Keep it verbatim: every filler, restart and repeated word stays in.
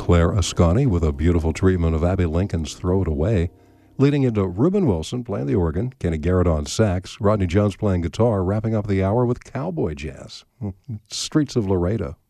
Claire Ascani with a beautiful treatment of Abby Lincoln's Throw It Away. Leading into Reuben Wilson playing the organ, Kenny Garrett on sax, Rodney Jones playing guitar, wrapping up the hour with cowboy jazz. Streets of Laredo.